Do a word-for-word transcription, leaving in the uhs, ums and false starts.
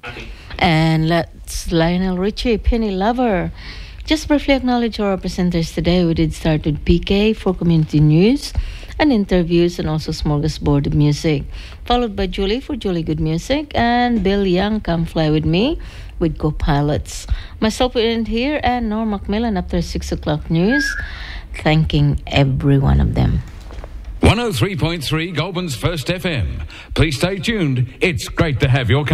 And let's Lionel Richie, Penny Lover. Just briefly acknowledge our presenters today. We did start with P K for community news and interviews and also smorgasbord of music. Followed by Julie for Julie Good Music and Bill Young, Come Fly With Me with co-pilots. Myself will end here and Norm Macmillan after six o'clock news, thanking every one of them. one oh three point three Goulburn's First F M. Please stay tuned. It's great to have your company.